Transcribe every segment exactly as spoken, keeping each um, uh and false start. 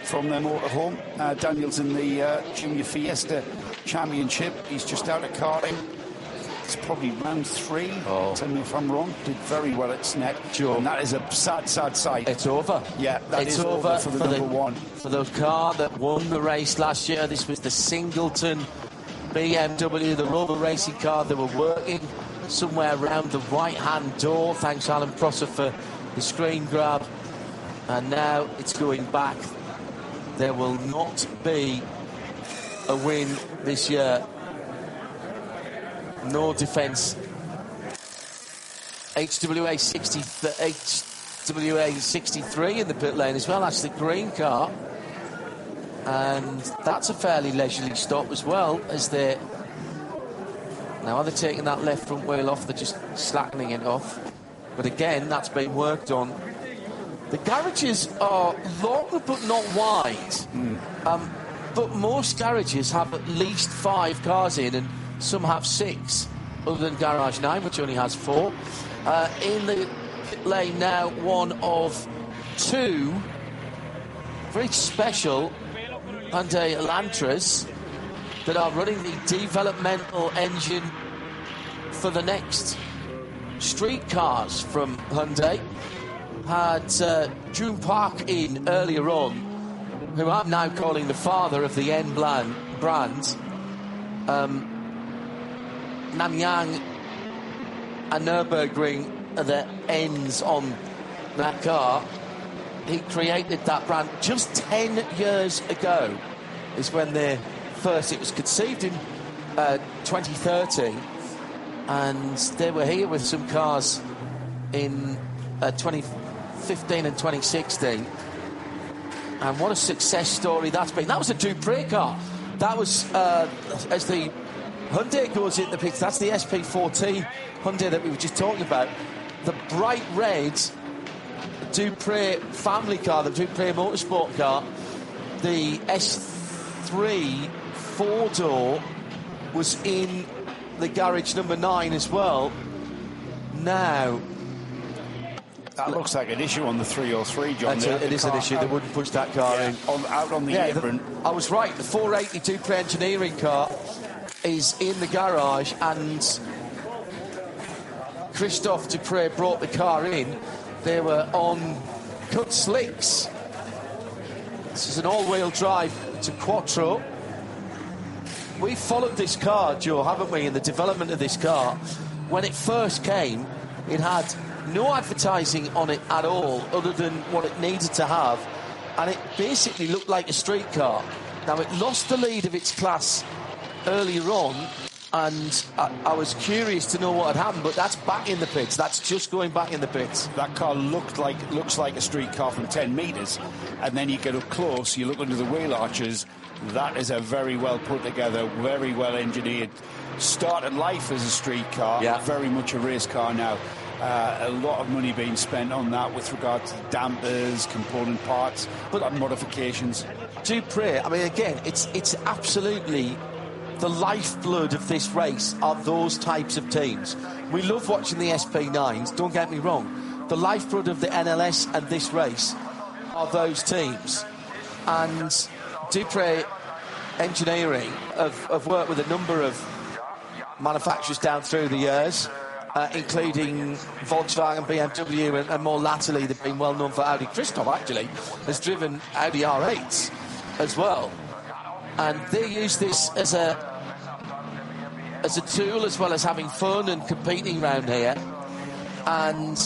from their motorhome. Uh, Daniel's in the uh, Junior Fiesta Championship. He's just out of karting. It's probably round three. Oh. Tell me if I'm wrong. Did very well at Snet. Sure. And that is a sad, sad sight. It's over. Yeah, that it's is over, over for the for number the, one. For the car that won the race last year. This was the Singleton B M W, the rubber racing car. They were working somewhere around the right-hand door. Thanks, Alan Prosser, for the screen grab. And now it's going back. There will not be a win this year. No defence. H W A sixty, H W A sixty-three in the pit lane as well. That's the green car. And that's a fairly leisurely stop as well, as they're... Now, are they taking that left front wheel off? They're just slackening it off. But again, that's been worked on. The garages are long but not wide. Mm. Um, but most garages have at least five cars in, and some have six, other than Garage nine, which only has four. Uh, in the pit lane now, one of two very special Hyundai Elantras that are running the developmental engine for the next street cars from Hyundai. Had uh, June Park in earlier on, who I'm now calling the father of the N brand. Um, Nanyang and Nürburgring are the ends on that car. He created that brand just ten years ago, is when they first, it was conceived in uh, twenty thirteen, and they were here with some cars in uh, twenty fifteen and twenty sixteen. And what a success story that's been. That was a Dupré car. That was, uh, as the Hyundai goes in the pits, that's the S P fourteen Hyundai that we were just talking about. The bright red Dupré family car, the Dupré Motorsport car, the S three four-door was in the garage number nine as well. Now, that looks like an issue on the three oh three, John. A, it is an issue. They wouldn't push that car yeah, in. On, out on the yeah, apron. The, I was right. The four eighty Dupré Engineering car is in the garage, and Christophe Dupré brought the car in. They were on cut slicks. This is an all-wheel drive. It's a Quattro. We followed this car, Joe, haven't we, in the development of this car. When it first came, it had no advertising on it at all, other than what it needed to have, and it basically looked like a street car. Now, it lost the lead of its class earlier on, and I, I was curious to know what had happened, but that's back in the pits. That's just going back in the pits. That car looked like looks like a street car from ten metres, and then you get up close, you look under the wheel arches. That is a very well put together, very well engineered. Started life as a street car, yeah. Very much a race car now. Uh, a lot of money being spent on that with regard to dampers, component parts, but modifications. Dupré, I mean, again, it's it's absolutely the lifeblood of this race are those types of teams. We love watching the S P nines, don't get me wrong. The lifeblood of the N L S and this race are those teams. And Dupré Engineering have, have worked with a number of manufacturers down through the years, uh, including Volkswagen, B M W, and, and more latterly they've been well known for Audi. Christophe actually has driven Audi R eights as well, and they use this as a as a tool as well as having fun and competing around here. And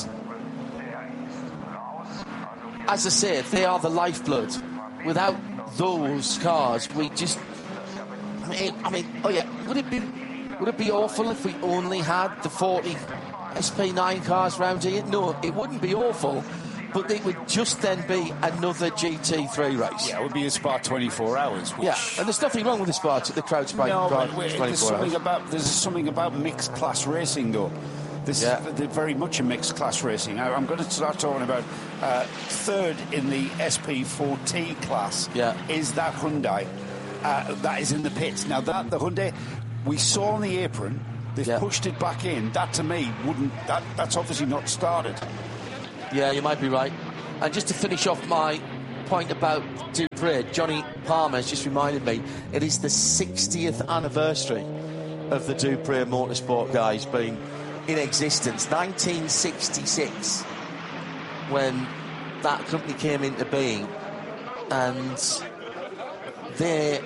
as I said, they are the lifeblood. Without those cars, we just I mean, I mean oh yeah would it be Would it be awful if we only had the forty S P nine cars round here? No, it wouldn't be awful, but it would just then be another G T three race. Yeah, it would be a Spa twenty-four hours. Which... Yeah, and there's nothing wrong with the Spa, the crowd Spa no, twenty-four there's something hours. about there's something about mixed class racing though. This yeah. is very much a mixed class racing. Now, I'm going to start talking about uh, third in the S P four T class. Yeah. Is that Hyundai uh, that is in the pits now? That the Hyundai. We saw on the apron, they've yeah. pushed it back in. That, to me, wouldn't... That, that's obviously not started. Yeah, you might be right. And just to finish off my point about Dupree. Johnny Palmer has just reminded me it is the sixtieth anniversary of the Dupree Motorsport guys being in existence. nineteen sixty-six, when that company came into being, and they're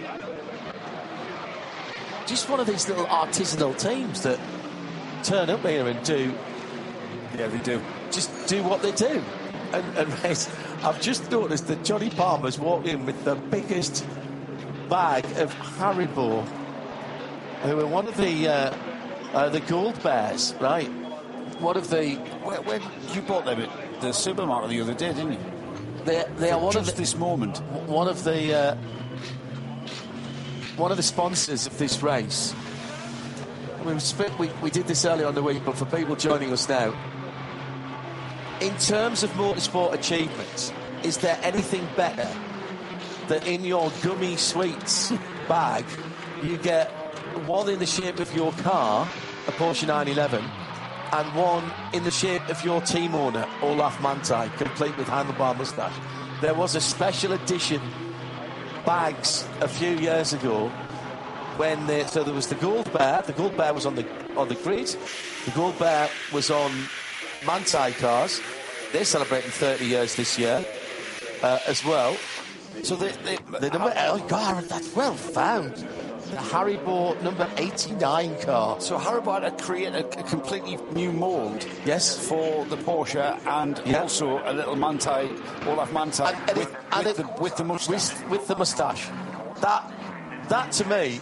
just one of these little artisanal teams that turn up here and do. Yeah, they do. Just do what they do. And, and race. I've just noticed that Johnny Palmer's walked in with the biggest bag of Haribo, who are one of the uh, uh, the Gold Bears, right? One of the. When, when you bought them at the supermarket the other day, didn't you? They they are one just of the, this moment. One of the uh, one of the sponsors of this race. We, we we did this earlier on the week, but for people joining us now. In terms of motorsport achievements, is there anything better than in your gummy sweets bag you get one in the shape of your car, a Porsche nine eleven, and one in the shape of your team owner, Olaf Manthey, complete with handlebar moustache? There was a special edition bags a few years ago when they, so there was the Gold Bear. The Gold Bear was on the on the grid. The Gold Bear was on Manthey cars. They're celebrating thirty years this year uh, as well. So they, they, the number, oh God, that's well found. The Haribo number eighty-nine car. So Haribo had created a, a completely new mould. Yes, for the Porsche, and yeah. also a little Manthey, Olaf Manthey, and, and with, it, and with, it, the, with the moustache. With, with the moustache. That, that to me.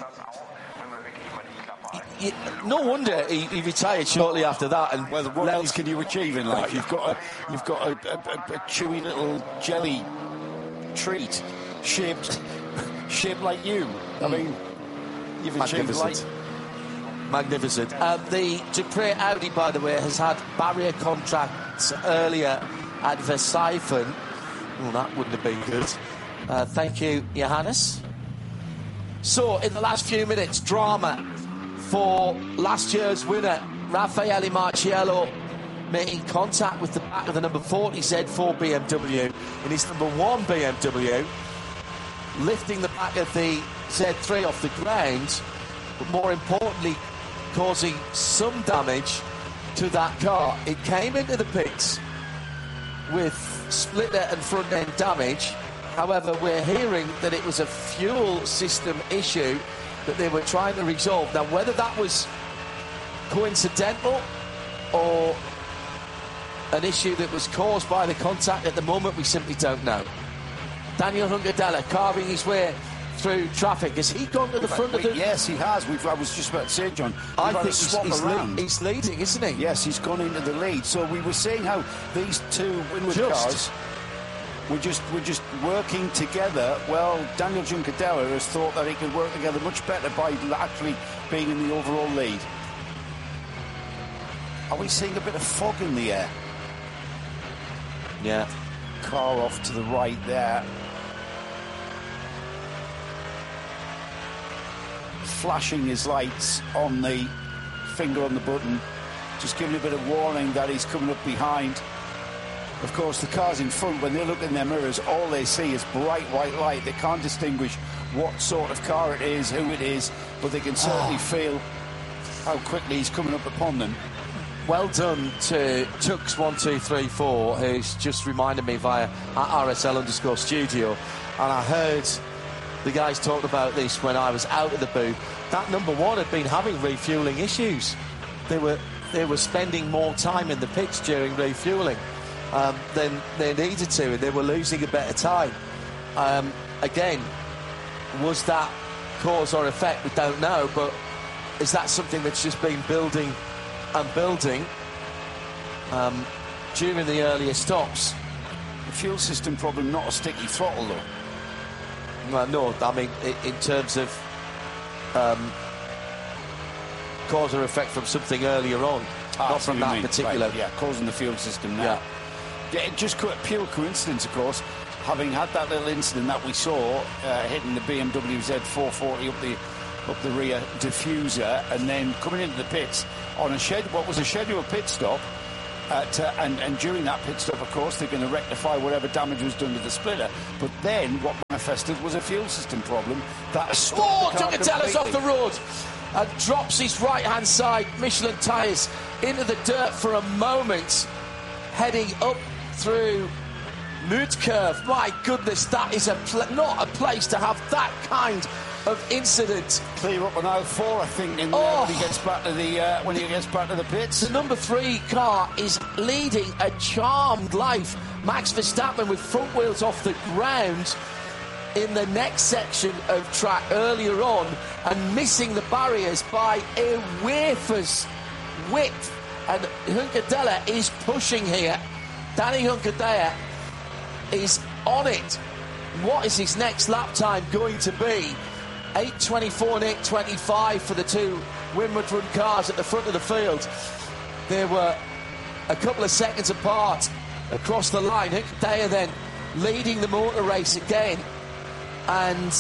You, no wonder he, he retired shortly after that. And well, what else can you achieve in life? You've got a, you've got a, a, a chewy little jelly treat shaped shaped like you. I mean, you've achieved life. Magnificent. Uh, the Dupree Audi, by the way, has had barrier contracts earlier at Versailles. Well, that wouldn't have been good. Uh, thank you, Johannes. So, in the last few minutes, drama for last year's winner, Raffaele Marciello, making contact with the back of the number forty Z four B M W in his number one B M W, lifting the back of the Z three off the ground, but more importantly, causing some damage to that car. It came into the pits with splitter and front end damage. However, we're hearing that it was a fuel system issue that they were trying to resolve. Now, whether that was coincidental or an issue that was caused by the contact at the moment, we simply don't know. Daniel Hungadella carving his way through traffic. Has he gone to the front wait, of the... Yes, he has. We've, I was just about to say, John, I think he's, he's, le- he's leading, isn't he? Yes, he's gone into the lead. So we were saying how these two Winwood just. cars were just, were just working together. Well, Daniel Juncadella has thought that he could work together much better by actually being in the overall lead. Are we seeing a bit of fog in the air? Yeah. Car off to the right there. Flashing his lights on the finger on the button, just giving a bit of warning that he's coming up behind. Of course, the cars in front, when they look in their mirrors, all they see is bright white light. They can't distinguish what sort of car it is, who it is, but they can certainly oh. feel how quickly he's coming up upon them. Well done to Tux one two three four, who's just reminded me via R S L underscore studio, and I heard the guys talked about this when I was out of the booth. That number one had been having refuelling issues. They were they were spending more time in the pits during refuelling um, than they needed to, and they were losing a bit of time. Um, again, was that cause or effect? We don't know, but is that something that's just been building and building um, during the earlier stops? The fuel system problem, not a sticky throttle though. Well, no, I mean, in terms of um, cause or effect from something earlier on, ah, not from that particular... Right, yeah, causing the fuel system now. Yeah. yeah just pure coincidence, of course, having had that little incident that we saw uh, hitting the B M W Z four forty up the up the rear diffuser, and then coming into the pits on a shed, what was a scheduled pit stop, At, uh, and, and during that pit stop, of course, they're going to rectify whatever damage was done to the splitter. But then what manifested was a fuel system problem that stopped Oh, the car Junquetella's off the completely. road and drops his right-hand side Michelin tyres into the dirt for a moment, heading up through Moot-Curve. My goodness, that is a pl- not a place to have that kind of incident. Clear up on aisle four, I think, in, uh, Oh. when he gets back to the uh, when he gets back to the pits. The number three car is leading a charmed life. Max Verstappen with front wheels off the ground in the next section of track earlier on and missing the barriers by a wafer's width. And Juncadella is pushing here. Danny Juncadella is on it. What is his next lap time going to be? eight twenty-four and eight twenty-five for the two Windward Run cars at the front of the field. They were a couple of seconds apart across the line. Juncadella then leading the motor race again. And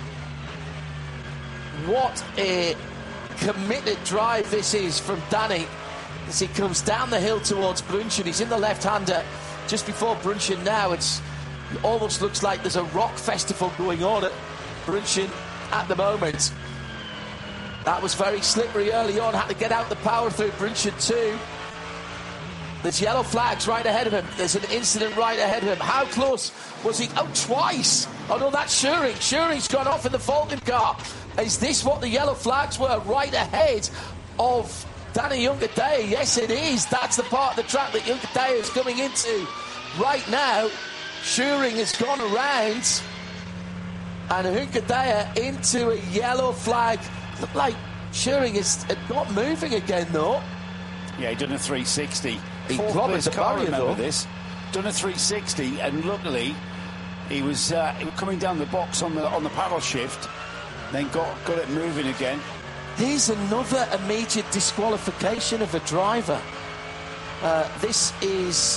what a committed drive this is from Danny as he comes down the hill towards Brunchen. He's in the left-hander just before Brunchen now. It's, it almost looks like there's a rock festival going on at Brunchen at the moment. That was very slippery early on. Had to get out the power through Brunchen too. There's yellow flags right ahead of him. There's an incident right ahead of him. How close was he? Oh, twice. Oh, no, that's Schuring. Schuring's gone off in the Falcon car. Is this what the yellow flags were right ahead of Danny Juncadella? Yes, it is. That's the part of the track that Juncadella is coming into right now. Schuring has gone around. And Juncadella into a yellow flag. Looked like Schuring is not moving again, though. Yeah, he done a three sixty. He Fourth clobbered place the car, barrier, remember though. this. Done a three sixty, and luckily he was, uh, he was coming down the box on the on the paddle shift, then got got it moving again. Here's another immediate disqualification of a driver. Uh, this is...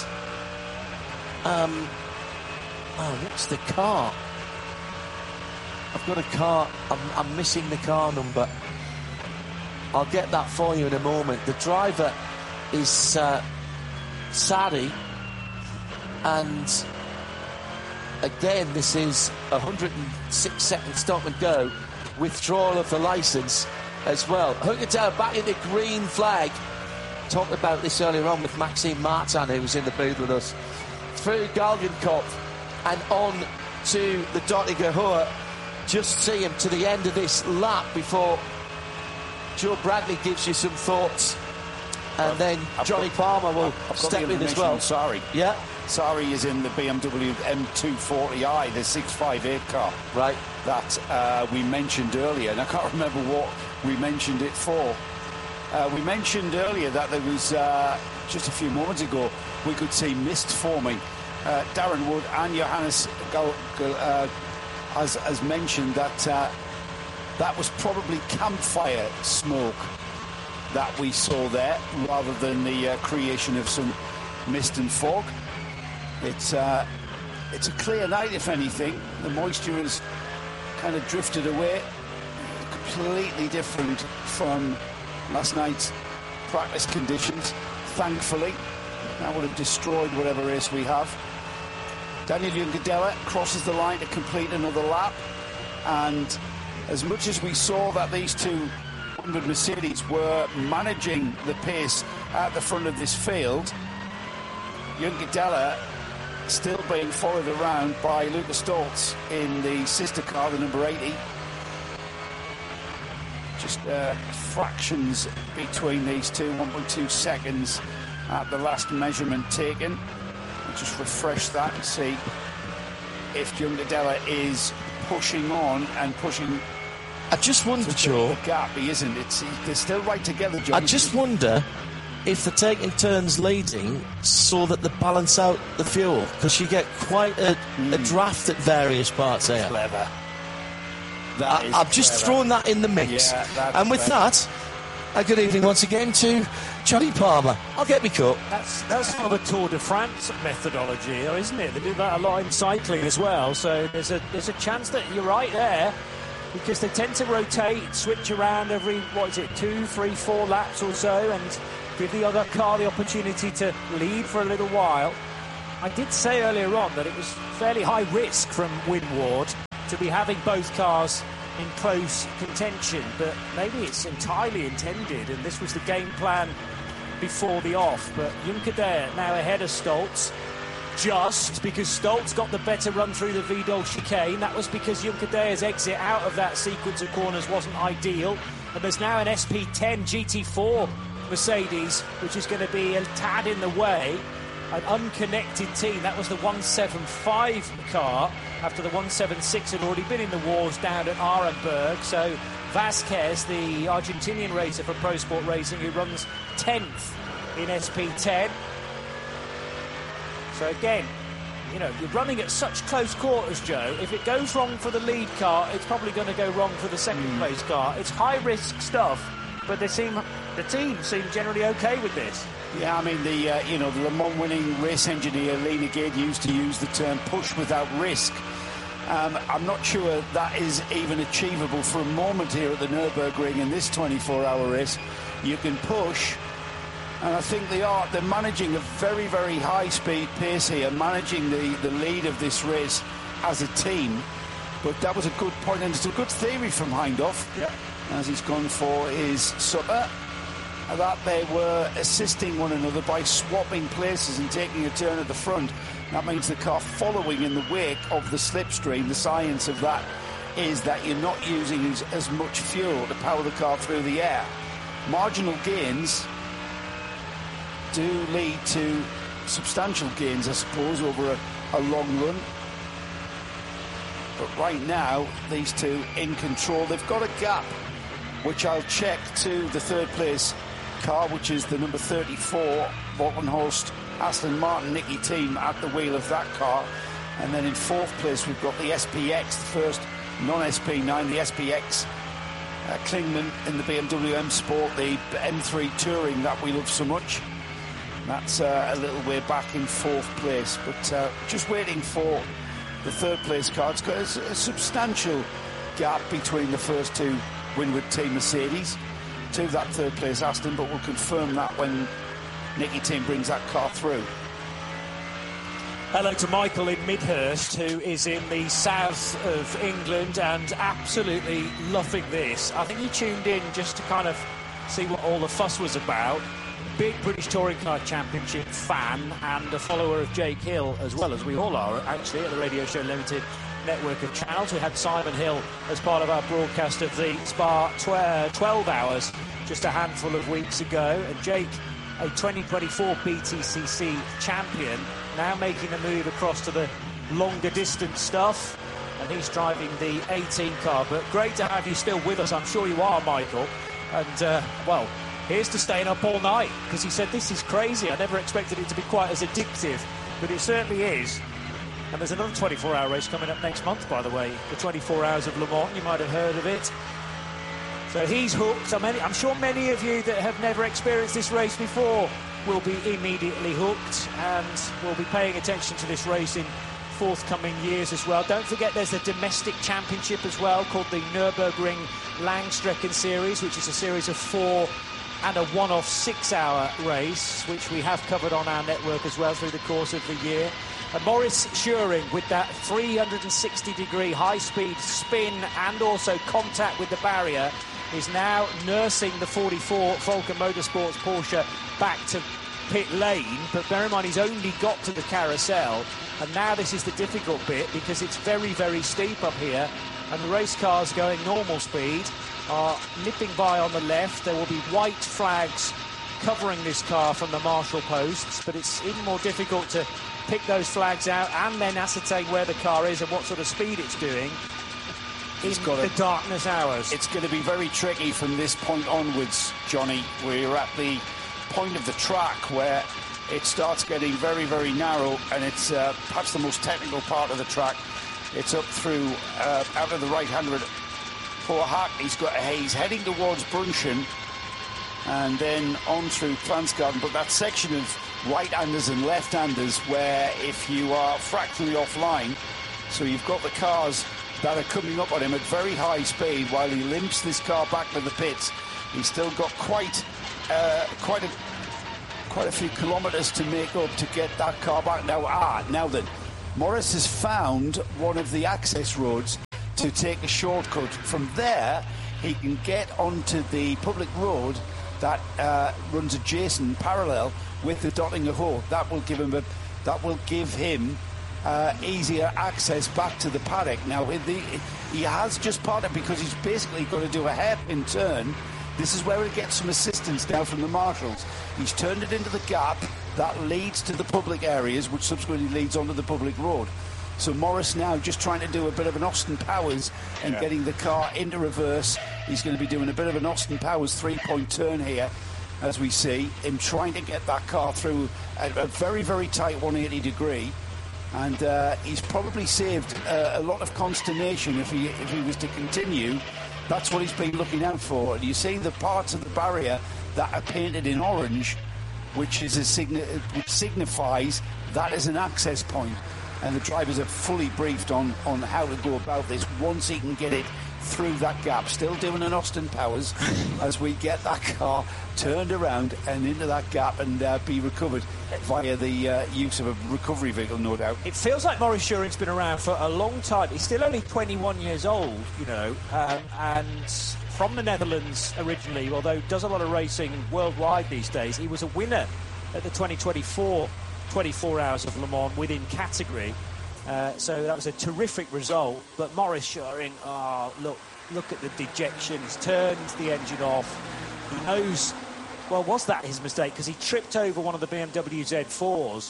Um, oh, what's the car? I've got a car. I'm, I'm missing the car number. I'll get that for you in a moment. The driver is uh, Sari, and again, this is one hundred six second stop and go. Withdrawal of the licence as well. Juncadella back in the green flag. Talked about this earlier on with Maxime Martin, who was in the booth with us. Through Galgenkopf and on to the Dottinger-Hohe. Just see him to the end of this lap before Joe Bradley gives you some thoughts, and I've, then I've Johnny got, Palmer will I've got step the in as information well. on Sari. Yeah, Sari is in the B M W M two forty i, the six fifty-eight car. right. That uh, we mentioned earlier, and I can't remember what we mentioned it for. Uh, we mentioned earlier that there was, uh, just a few moments ago, we could see mist forming. Uh, Darren Wood and Johannes Gal- Gal- uh, has, has mentioned that uh, that was probably campfire smoke that we saw there, rather than the uh, creation of some mist and fog. It's, uh, it's a clear night, if anything. The moisture has kind of drifted away. Completely different from last night's practice conditions, thankfully. That would have destroyed whatever race we have. Daniel Juncadella crosses the line to complete another lap, and as much as we saw that these two Windward Mercedes were managing the pace at the front of this field, Juncadella still being followed around by Lucas Stoltz in the sister car, the number eighty. Just uh, fractions between these two, one point two seconds at the last measurement taken. I'll just refresh that and see if Juncadella is pushing on and pushing. I just wonder, Joe. The gap, he isn't. It's they're still right together, John. I just wonder if they're taking turns leading so that they balance out the fuel, because you get quite a, mm. a draft at various parts here. Clever. I, is I've just clever. thrown that in the mix. Yeah, and with clever. that, a good evening once again to Johnny Palmer. I'll get me cut. That's that's not a Tour de France methodology, isn't it? They do that a lot in cycling as well. So there's a there's a chance that you're right there, because they tend to rotate, switch around every, what is it, two, three, four laps or so, and give the other car the opportunity to lead for a little while. I did say earlier on that it was fairly high risk from Winward to be having both cars in close contention, but maybe it's entirely intended, and this was the game plan before the off. But Juncadella now ahead of Stoltz, just because Stoltz got the better run through the Vidal chicane. That was because Juncadella's exit out of that sequence of corners wasn't ideal, and there's now an S P ten G T four Mercedes which is going to be a tad in the way. An unconnected team. That was the one seventy-five car after the one seventy-six had already been in the wars down at Arenberg. So Vasquez, the Argentinian racer for Pro Sport Racing, who runs tenth in S P ten. So again, you know, you're running at such close quarters, Joe. If it goes wrong for the lead car, it's probably going to go wrong for the second mm. place car. It's high risk stuff, but they seem the team seem generally okay with this. Yeah, I mean, the uh, you know, the Le Mans winning race engineer Lee Negade used to use the term push without risk. Um, I'm not sure that is even achievable for a moment here at the Nürburgring in this twenty-four hour race. You can push, and I think they are. They're managing a very, very high-speed pace here, managing the, the lead of this race as a team. But that was a good point, and it's a good theory from Hindhaugh, yeah, as he's gone for his supper, that they were assisting one another by swapping places and taking a turn at the front. That means the car following in the wake of the slipstream. The science of that is that you're not using as, as much fuel to power the car through the air. Marginal gains do lead to substantial gains, I suppose, over a, a long run. But right now, these two in control. They've got a gap, which I'll check, to the third place car, which is the number thirty-four Walkenhorst Aston Martin Nicky team at the wheel of that car. And then in fourth place we've got the S P X, the first non-S P nine, the S P X uh, Klingman in the B M W M Sport, the M three Touring that we love so much. That's uh, a little way back in fourth place, but uh, just waiting for the third place car. It's got a, a substantial gap between the first two Winward team Mercedes to that third place Aston, but we'll confirm that when Nicky team brings that car through. Hello to Michael in Midhurst, who is in the south of England and absolutely loving this. I think he tuned in just to kind of see what all the fuss was about. Big British Touring Car Championship fan and a follower of Jake Hill, as well as we all are actually at the Radio Show Limited network of channels. We had Simon Hill as part of our broadcast of the Spa twelve hours just a handful of weeks ago, and Jake, a twenty twenty-four B T C C champion, now making a move across to the longer distance stuff, and he's driving the eighteen car. But great to have you still with us. I'm sure you are, Michael, and uh, well, here's to staying up all night, because he said this is crazy. I never expected it to be quite as addictive, but it certainly is. And there's another twenty-four hour race coming up next month, by the way, the twenty-four hours of Le Mans. You might have heard of it. So he's hooked. I mean, I'm sure many of you that have never experienced this race before will be immediately hooked, and will be paying attention to this race in forthcoming years as well. Don't forget there's a domestic championship as well called the Nürburgring Langstrecken Series, which is a series of four and a one-off six-hour race, which we have covered on our network as well through the course of the year. And Maurice Schuring, with that three hundred sixty degree high-speed spin and also contact with the barrier, is now nursing the forty-four Volker Motorsports Porsche back to pit lane. But bear in mind, he's only got to the carousel, and now this is the difficult bit, because it's very, very steep up here, and the race cars going normal speed are nipping by on the left. There will be white flags covering this car from the marshal posts, but it's even more difficult to pick those flags out and then ascertain where the car is and what sort of speed it's doing in the darkness hours. It's going to be very tricky from this point onwards, Johnny. We're at the point of the track where it starts getting very, very narrow, and it's uh, perhaps the most technical part of the track. It's up through uh, out of the right-hand road for Hack. He's got he's heading towards Brunchen and then on through Plansgarten, but that section of right-handers and left-handers where if you are fractionally offline, so you've got the cars that are coming up on him at very high speed while he limps this car back to the pits. He's still got quite uh, quite a quite a few kilometres to make up to get that car back. Now, ah, now then, Morris has found one of the access roads to take a shortcut. From there, he can get onto the public road that uh, runs adjacent, parallel with the Dottinger Hope. That will give him a, that will give him uh, easier access back to the paddock. Now, the, he has just parted because he's basically got to do a hairpin turn. This is where he gets some assistance now from the marshals. He's turned it into the gap that leads to the public areas, which subsequently leads onto the public road. So Morris now just trying to do a bit of an Austin Powers and yeah. getting the car into reverse. He's going to be doing a bit of an Austin Powers three-point turn here, as we see him trying to get that car through a, a very, very tight one eighty degree. And uh, he's probably saved uh, a lot of consternation if he if he was to continue. That's what he's been looking out for. And you see the parts of the barrier that are painted in orange, which is a signi- which signifies that is an access point. And the drivers are fully briefed on, on how to go about this once he can get it through that gap. Still doing an Austin Powers as we get that car turned around and into that gap and uh, be recovered via the uh, use of a recovery vehicle, no doubt. It feels like Maurice Schuring's been around for a long time. He's still only twenty-one years old, you know, um, and from the Netherlands originally, although does a lot of racing worldwide these days. He was a winner at the twenty twenty-four twenty-four Hours of Le Mans within category. Uh, so that was a terrific result. But Maurice Schuring, oh, look, look at the dejection. He's turned the engine off. He knows, well, was that his mistake? Because he tripped over one of the B M W Z fours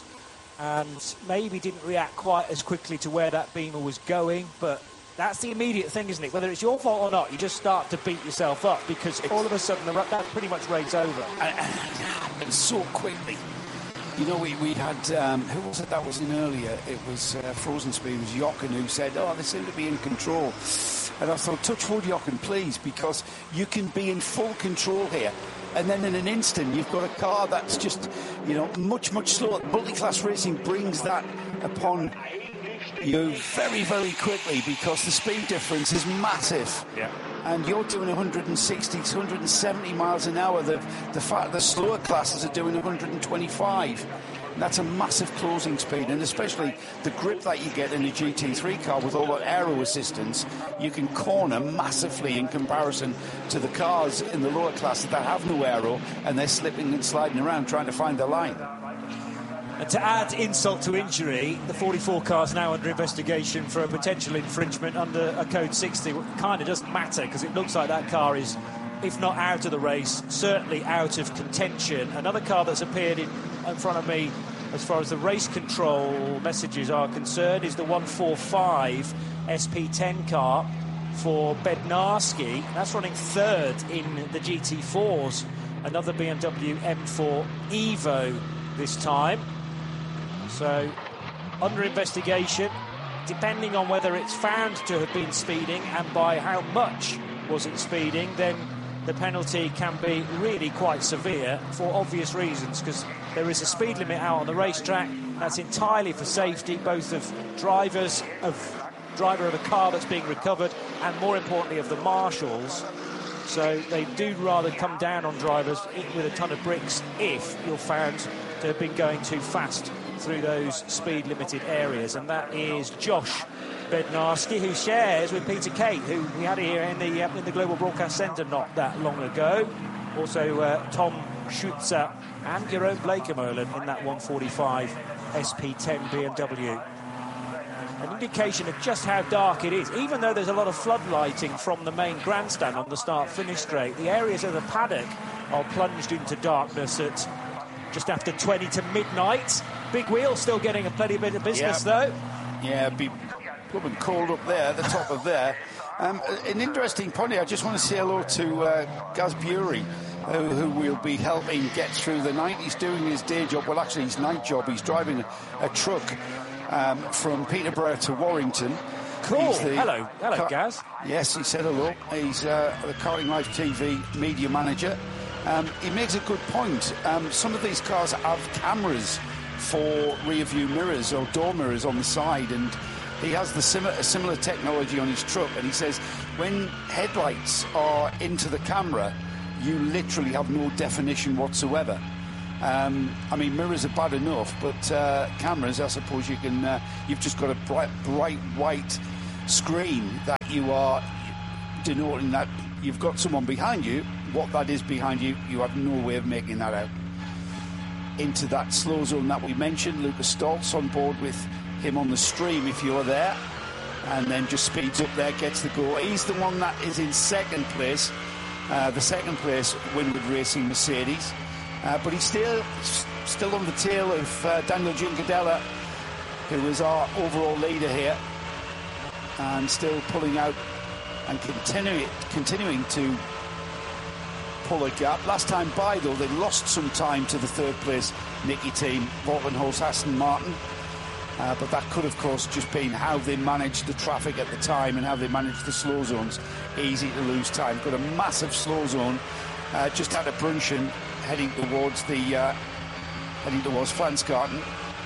and maybe didn't react quite as quickly to where that Beamer was going. But that's the immediate thing, isn't it? Whether it's your fault or not, you just start to beat yourself up because all of a sudden the, that pretty much race over. And, and so quickly. You know, we, we had, um, who was it that was in earlier? It was uh, Frozen Speed, it was Jochen who said, oh, they seem to be in control. And I thought, touch wood, Jochen, please, because you can be in full control here. And then in an instant, you've got a car that's just, you know, much, much slower. Multi-class racing brings that upon you very, very quickly because the speed difference is massive. Yeah. And you're doing one sixty to one seventy miles an hour. The, the fact the slower classes are doing one twenty-five. And that's a massive closing speed, and especially the grip that you get in a G T three car with all that aero assistance, you can corner massively in comparison to the cars in the lower classes that have no aero and they're slipping and sliding around trying to find the line. And to add insult to injury, the forty-four car's now under investigation for a potential infringement under a Code sixty. It kind of doesn't matter because it looks like that car is, if not out of the race, certainly out of contention. Another car that's appeared in, in front of me as far as the race control messages are concerned is the one forty-five S P ten car for Bednarski. That's running third in the G T fours. Another B M W M four Evo this time. So, under investigation, depending on whether it's found to have been speeding and by how much was it speeding, then the penalty can be really quite severe for obvious reasons, because there is a speed limit out on the racetrack that's entirely for safety, both of drivers, of driver of the car that's being recovered, and more importantly of the marshals. So they do rather come down on drivers with a ton of bricks if you're found to have been going too fast through those speed limited areas. And that is Josh Bednarski, who shares with Peter Kate, who we had here in the uh, in the Global Broadcast Centre not that long ago. Also uh, Tom Schutzer and Jerome Blakemolen in that one forty-five S P ten B M W. An indication of just how dark it is. Even though there's a lot of floodlighting from the main grandstand on the start-finish straight, the areas of the paddock are plunged into darkness at just after twenty to midnight. Big Wheel still getting a plenty bit of business, yeah. though. Yeah, be probably cold up there, the top of there. Um, an interesting point here. I just want to say hello to uh, Gaz Bury, uh, who will be helping get through the night. He's doing his day job, well, actually his night job. He's driving a, a truck um, from Peterborough to Warrington. Cool. The hello, hello, car- Gaz. Yes, he said hello. He's uh, the Karting Live T V media manager. Um, he makes a good point. Um, some of these cars have cameras for rear view mirrors or door mirrors on the side, and he has the sim- similar technology on his truck, and he says when headlights are into the camera, you literally have no definition whatsoever. Um, I mean, mirrors are bad enough, but uh, cameras, I suppose you can. Uh, you've just got a bright, bright white screen that you are denoting that you've got someone behind you. What that is behind you, you have no way of making that out. Into that slow zone that we mentioned, Lucas Stoltz on board with him on the stream if you're there, and then just speeds up there, gets the go. He's the one that is in second place, uh, the second place Winward Racing Mercedes. Uh, but he's still still on the tail of uh, Daniel Giancadella, who is our overall leader here, and still pulling out and continuing continuing to pull a gap. Last time by, though, they lost some time to the third place Nicky team, Walkenhorst Aston Martin. Uh, but that could, of course, just been how they managed the traffic at the time and how they managed the slow zones. Easy to lose time. Got a massive slow zone uh, just out of Brunchen, heading towards the uh, heading towards Flansgarten,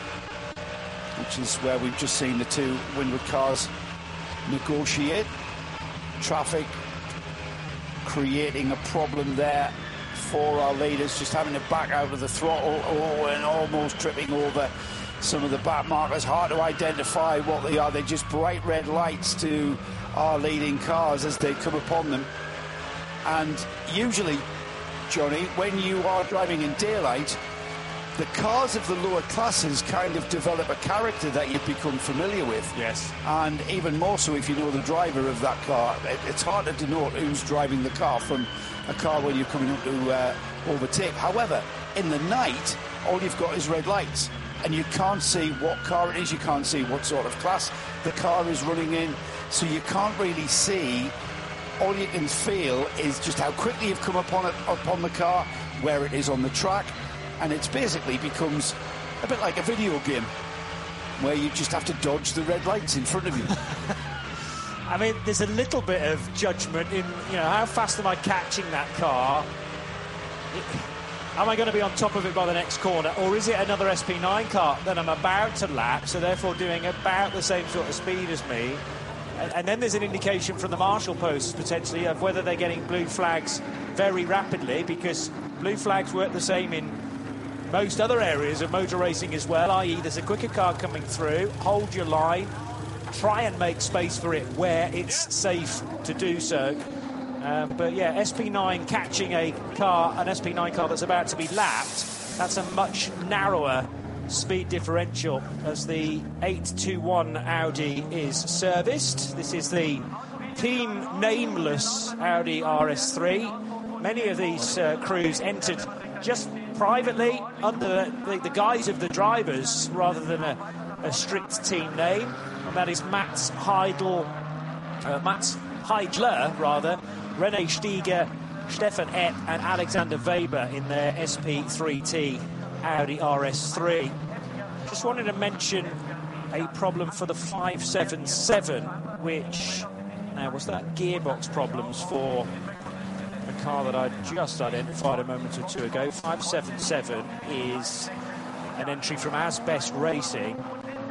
which is where we've just seen the two Winward cars negotiate. Traffic creating a problem there for our leaders, just having to back out of the throttle, oh, and almost tripping over some of the back markers. Hard to identify what they are. They're just bright red lights to our leading cars as they come upon them. And usually, Johnny, when you are driving in daylight, the cars of the lower classes kind of develop a character that you've become familiar with. Yes. And even more so if you know the driver of that car. It, it's hard to denote who's driving the car from a car when you're coming up to uh, overtake. However, in the night, all you've got is red lights, and you can't see what car it is, you can't see what sort of class the car is running in, so you can't really see. All you can feel is just how quickly you've come upon it, upon the car, where it is on the track, and it basically becomes a bit like a video game where you just have to dodge the red lights in front of you. I mean, there's a little bit of judgment in, you know, how fast am I catching that car? Am I going to be on top of it by the next corner, or is it another S P nine car that I'm about to lap, so therefore doing about the same sort of speed as me? And, and then there's an indication from the marshal posts potentially of whether they're getting blue flags very rapidly, because blue flags work the same in most other areas of motor racing as well, that is there's a quicker car coming through, hold your line, try and make space for it where it's safe to do so. Um, but yeah, S P nine catching a car, an S P nine car that's about to be lapped, that's a much narrower speed differential as the eight two one Audi is serviced. This is the team nameless Audi R S three. Many of these uh, crews entered just privately under the, the guise of the drivers rather than a, a strict team name, and that is Mats Heidel, uh, Mats Heidler rather, René Steiger, Stefan Epp and Alexander Weber in their S P three T Audi R S three. Just wanted to mention a problem for the five seven seven, which now was that gearbox problems for the car that I just identified a moment or two ago. five seven seven is an entry from Asbest Racing,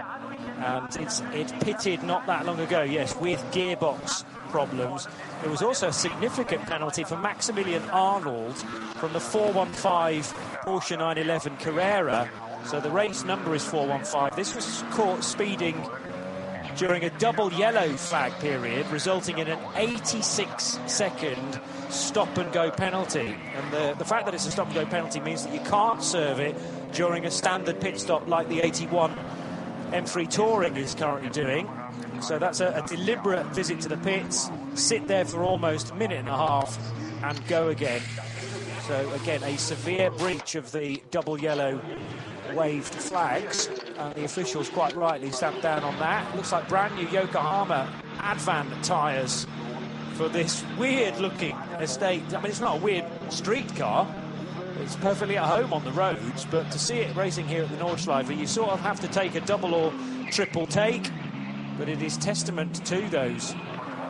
and it's it pitted not that long ago, yes, with gearbox problems. There was also a significant penalty for Maximilian Arnold from the four one five Porsche nine eleven Carrera. So the race number is four one five. This was caught speeding during a double yellow flag period, resulting in an eighty-six second stop and go penalty. And the, the fact that it's a stop and go penalty means that you can't serve it during a standard pit stop like the eighty-one M three Touring is currently doing. So that's a, a deliberate visit to the pits, sit there for almost a minute and a half and go again. So again, a severe breach of the double yellow waved flags, and the officials quite rightly stamped down on that. Looks like brand new Yokohama Advan tyres for this weird looking estate. I mean, it's not a weird street car, it's perfectly at home on the roads, but to see it racing here at the Nordschleife, you sort of have to take a double or triple take, but it is testament to those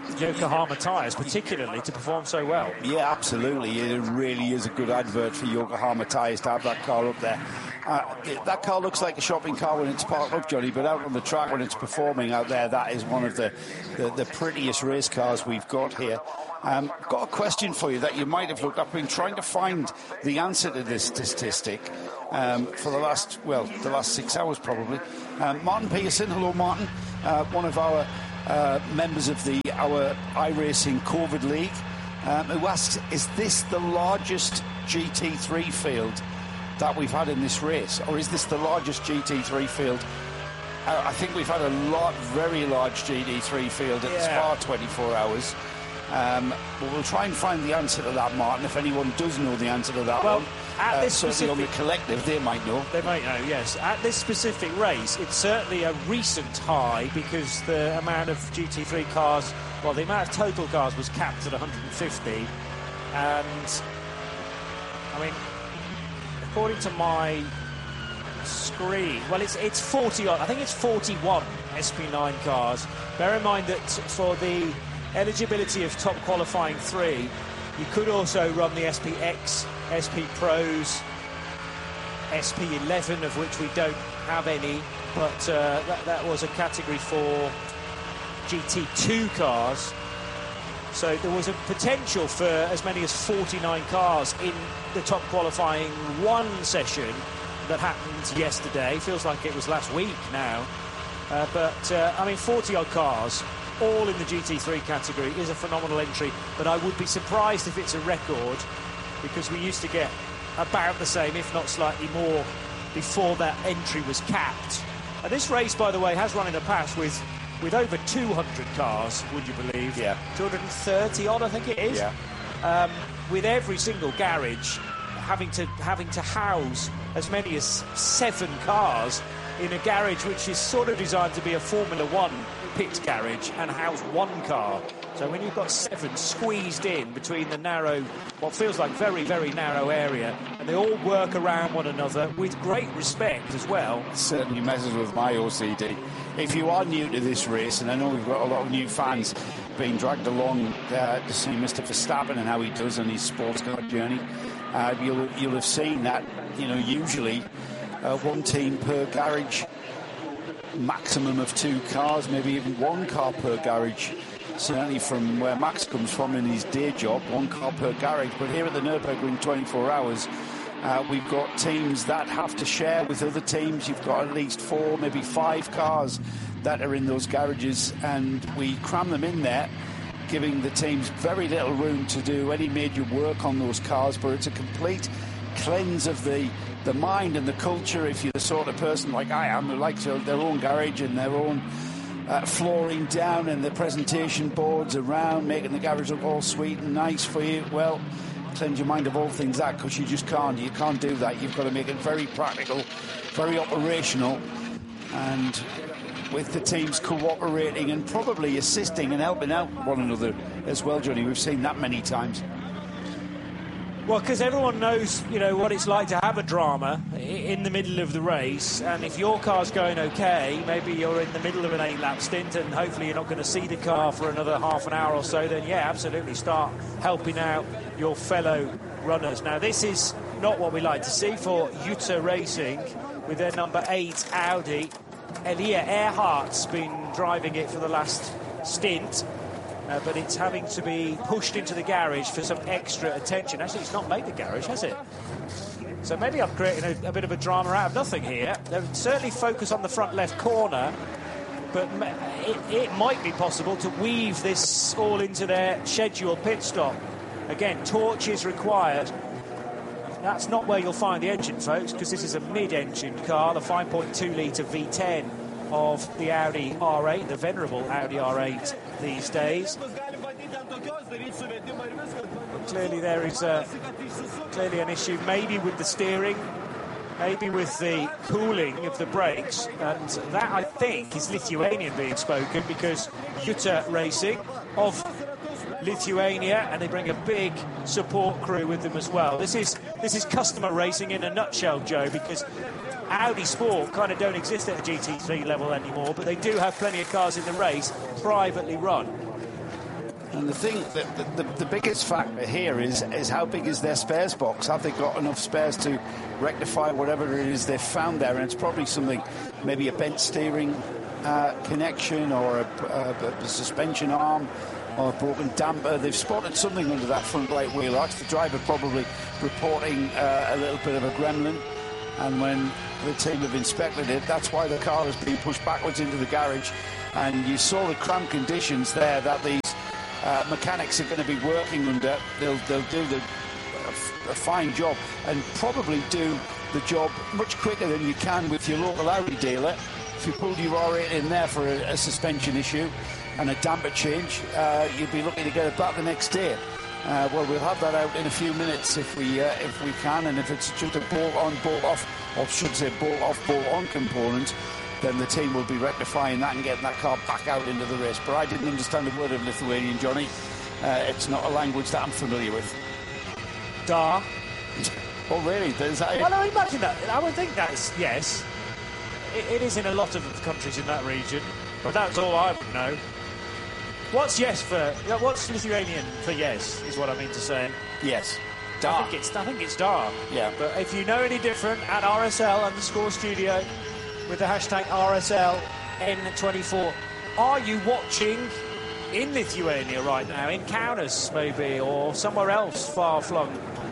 Yokohama tyres, particularly, to perform so well. Yeah, absolutely. It really is a good advert for Yokohama tyres to have that car up there. Uh, that car looks like a shopping car when it's parked up, Johnny, but out on the track when it's performing out there, that is one of the, the, the prettiest race cars we've got here. Um, got a question for you that you might have looked up. I've been trying to find the answer to this statistic um, for the last, well, the last six hours probably. Um, Martin Pearson, hello Martin, uh, one of our uh, members of the our iRacing COVID League, um, who asks, is this the largest G T three field that we've had in this race, or is this the largest G T three field? Uh, I think we've had a lot, very large G T three field at yeah. the Spa twenty-four hours. Um, but we'll try and find the answer to that, Martin. If anyone does know the answer to that well, one, at uh, this certainly specific, on the collective, they might know. They might know, yes. At this specific race, it's certainly a recent high because the amount of G T three cars, well, the amount of total cars was capped at one hundred fifty. And, I mean, according to my screen, well, it's it's forty odd. I think it's forty-one S P nine cars. Bear in mind that for the eligibility of top qualifying three, you could also run the S P X, S P Pros, S P eleven, of which we don't have any, but uh, that, that was a category for G T two cars. So there was a potential for as many as forty-nine cars in the top qualifying one session that happened yesterday. Feels like it was last week now. Uh, but, uh, I mean, forty odd cars, all in the G T three category, is a phenomenal entry. But I would be surprised if it's a record, because we used to get about the same, if not slightly more, before that entry was capped. And this race, by the way, has run in the past with with over two hundred cars, would you believe? Yeah. two hundred thirty odd, I think it is. Yeah. Um, with every single garage having to having to house as many as seven cars in a garage which is sort of designed to be a Formula One pit garage and house one car. So when you've got seven squeezed in between the narrow, what feels like very, very narrow area, and they all work around one another with great respect as well. It certainly messes with my O C D. If you are new to this race, and I know we've got a lot of new fans being dragged along uh, to see Mister Verstappen and how he does on his sports car journey, uh, you'll, you'll have seen that, you know, usually uh, one team per garage, maximum of two cars, maybe even one car per garage. Certainly from where Max comes from in his day job, one car per garage. But here at the Nürburgring twenty-four hours, uh, we've got teams that have to share with other teams. You've got at least four, maybe five cars that are in those garages, and we cram them in there, giving the teams very little room to do any major work on those cars. But it's a complete cleanse of the the mind and the culture. If you're the sort of person like I am, who likes their own garage and their own Uh, flooring down and the presentation boards around, making the garage look all sweet and nice for you, well, cleanse your mind of all things that, because you just can't. You can't do that. You've got to make it very practical, very operational, and with the teams cooperating and probably assisting and helping out one another as well, Johnny. We've seen that many times. Well, because everyone knows, you know, what it's like to have a drama in the middle of the race, and if your car's going okay, maybe you're in the middle of an eight-lap stint and hopefully you're not going to see the car for another half an hour or so, then, yeah, absolutely start helping out your fellow runners. Now, this is not what we like to see for Jutta Racing with their number eight Audi. Elia Earhart's been driving it for the last stint. Uh, but it's having to be pushed into the garage for some extra attention. Actually, it's not made the garage, has it? So maybe I'm creating a, a bit of a drama out of nothing here. They'll certainly focus on the front left corner, but it, it might be possible to weave this all into their scheduled pit stop. Again, torches required. That's not where you'll find the engine, folks, because this is a mid-engined car, the five point two litre V ten of the Audi R eight, the venerable Audi R eight these days. But clearly there is a, clearly an issue, maybe with the steering, maybe with the cooling of the brakes, and that, I think, is Lithuanian being spoken, because Jutta Racing of Lithuania, and they bring a big support crew with them as well. This is this is customer racing in a nutshell, Joe, because Audi Sport kind of don't exist at a G T three level anymore, but they do have plenty of cars in the race privately run. And the thing, the, the, the biggest factor here is is how big is their spares box? Have they got enough spares to rectify whatever it is they've found there? And it's probably something, maybe a bent steering uh, connection or a, a, a suspension arm or a broken damper. They've spotted something under that front right wheel arch. The driver probably reporting uh, a little bit of a gremlin. And when the team have inspected it, that's why the car has been pushed backwards into the garage. And you saw the cramped conditions there that these uh, mechanics are going to be working under. They'll, they'll do the, a, a fine job and probably do the job much quicker than you can with your local Audi dealer. If you pulled your R eight in there for a, a suspension issue and a damper change, uh, you'd be looking to get it back the next day. Uh, well, we'll have that out in a few minutes if we uh, if we can, and if it's just a bolt-on, bolt-off, or should say bolt-off, bolt-on component, then the team will be rectifying that and getting that car back out into the race. But I didn't understand a word of Lithuanian, Johnny. Uh, it's not a language that I'm familiar with. Da. Oh, really? There's that. Well, I imagine that. I would think that's yes. It, it is in a lot of the countries in that region, but that's all I would know. What's yes for? What's Lithuanian for yes? Is what I mean to say. Yes. Da. I think it's. I think it's da. Yeah. But if you know any different, at R S L underscore studio with the hashtag R S L N twenty-four. Are you watching in Lithuania right now, in Kaunas maybe, or somewhere else far flung?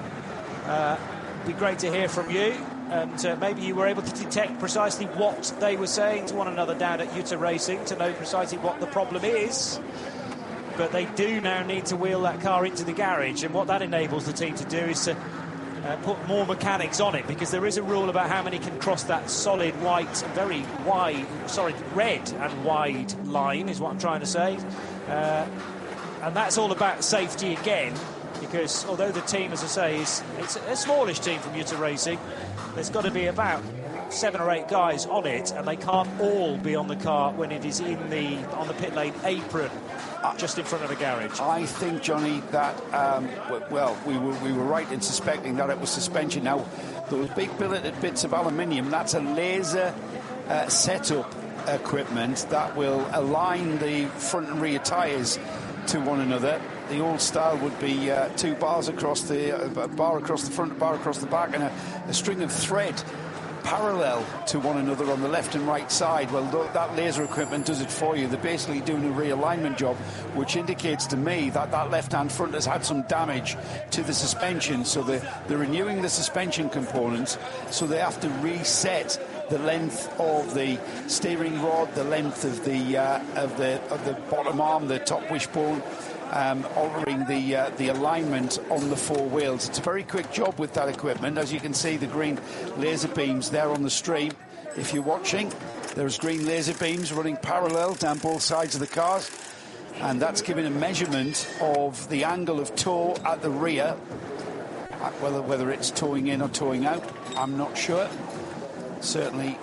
Uh, be great to hear from you. And uh, maybe you were able to detect precisely what they were saying to one another down at Yuta Racing to know precisely what the problem is. But they do now need to wheel that car into the garage, and what that enables the team to do is to uh, put more mechanics on it, because there is a rule about how many can cross that solid white and very wide, sorry, red and wide line is what I'm trying to say. Uh, and that's all about safety again, because although the team, as I say, is it's a smallish team from Yuta Racing, there's got to be about seven or eight guys on it, and they can't all be on the car when it is in the on the pit lane apron, uh, just in front of the garage. I think, Johnny, that um, well, we were we were right in suspecting that it was suspension. Now, those big billeted bits of aluminium, that's a laser uh, setup equipment that will align the front and rear tyres to one another. The old style would be uh, two bars across the uh, bar across the front, bar across the back, and a, a string of thread parallel to one another on the left and right side. Well, th that laser equipment does it for you. They're basically doing a realignment job, which indicates to me that that left-hand front has had some damage to the suspension. So they're, they're renewing the suspension components, so they have to reset the length of the steering rod, the length of the uh, of the of the bottom arm, the top wishbone. Um, altering the uh, the alignment on the four wheels. It's a very quick job with that equipment. As you can see, the green laser beams there on the stream. If you're watching, there's green laser beams running parallel down both sides of the cars, and that's giving a measurement of the angle of tow at the rear. Whether whether it's towing in or towing out, I'm not sure. Certainly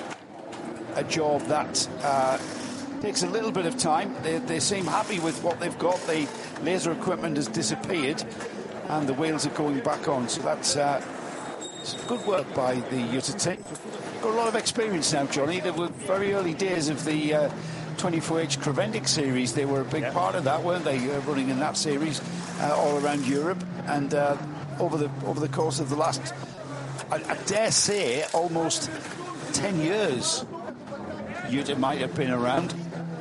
a job that uh, takes a little bit of time. They, they seem happy with what they've got. The laser equipment has disappeared and the wheels are going back on. So that's uh, good work by the Yuta team. Got a lot of experience now, Johnny. They were very early days of the uh, twenty-four H Creventic series. They were a big yep. part of that, weren't they? Uh, running in that series uh, all around Europe. And uh, over the over the course of the last, I, I dare say, almost ten years, Yuta might have been around.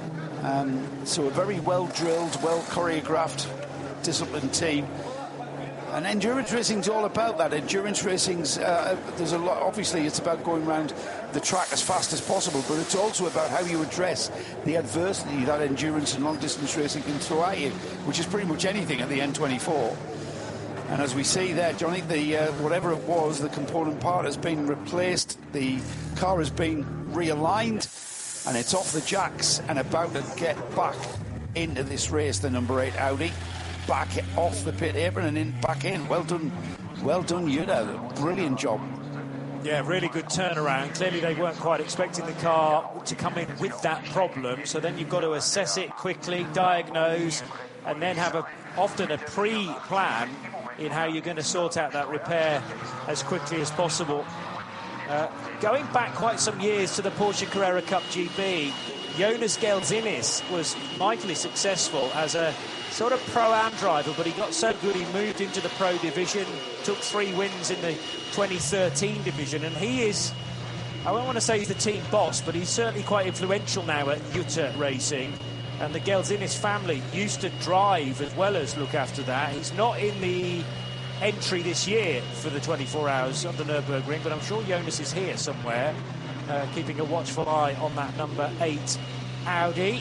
Um, so a very well-drilled, well-choreographed, disciplined team. And endurance racing's all about that. Endurance racing's, uh, there's a lot, obviously it's about going around the track as fast as possible, but it's also about how you address the adversity that endurance and long-distance racing can throw at you, which is pretty much anything at the N twenty-four. And as we see there, Johnny, the uh, whatever it was, the component part has been replaced, the car has been realigned, and it's off the jacks and about to get back into this race, the number eight Audi, back off the pit apron and in back in. Well done, well done, Yuta. Brilliant job. Yeah, really good turnaround. Clearly they weren't quite expecting the car to come in with that problem, so then you've got to assess it quickly, diagnose, and then have a often a pre-plan in how you're going to sort out that repair as quickly as possible. Uh, going back quite some years to the Porsche Carrera Cup G B, Jonas Gelzinis was mightily successful as a sort of pro-am driver, but he got so good he moved into the pro division, took three wins in the twenty thirteen division, and he is, I don't want to say he's the team boss, but he's certainly quite influential now at Jutta Racing. And the Gelzinis family used to drive as well as look after that. He's not in the entry this year for the twenty-four hours of the Nürburgring, but I'm sure Jonas is here somewhere, uh, keeping a watchful eye on that number eight Audi.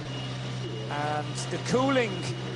And the cooling